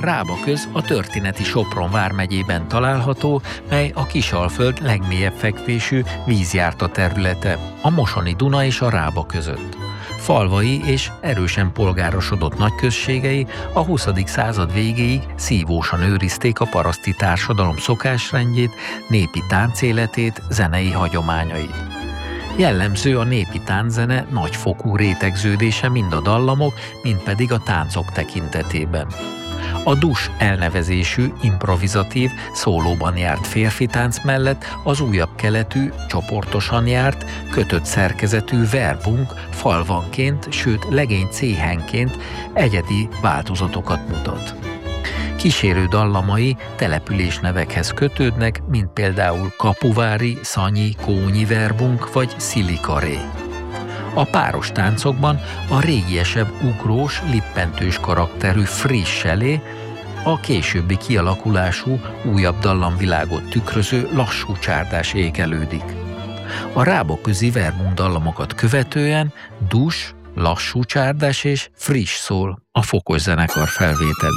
Rábaköz a történeti Sopron vármegyében található, mely a Kisalföld legmélyebb fekvésű vízjárta területe, a Mosoni Duna és a Rába között. Falvai és erősen polgárosodott nagyközségei a 20. század végéig szívósan őrizték a paraszti társadalom szokásrendjét, népi táncéletét, zenei hagyományait. Jellemző a népi tánczene nagyfokú rétegződése mind a dallamok, mind pedig a táncok tekintetében. A dus elnevezésű, improvizatív, szólóban járt férfi tánc mellett az újabb keletű, csoportosan járt, kötött szerkezetű verbunk falvanként, sőt legény céhenként egyedi változatokat mutat. Kísérő dallamai településnevekhez kötődnek, mint például Kapuvári, Szanyi, Kónyi verbunk vagy Szilikaré. A páros táncokban a régiesebb ugrós, lippentős karakterű frisselé, a későbbi kialakulású, újabb dallamvilágot tükröző lassú csárdás ékelődik. A rábaközi verbum dallamokat követően dus, lassú csárdás és friss szól a fokos zenekar felvételén.